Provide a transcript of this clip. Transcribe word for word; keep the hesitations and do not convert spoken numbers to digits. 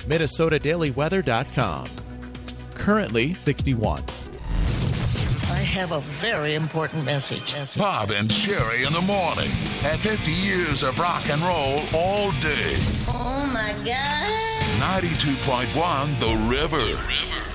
at minnesota daily weather dot com. Currently sixty-one. I have a very important message. Bob and Sherry in the morning. At fifty years of rock and roll all day. Oh, my God. ninety-two point one The River. The River.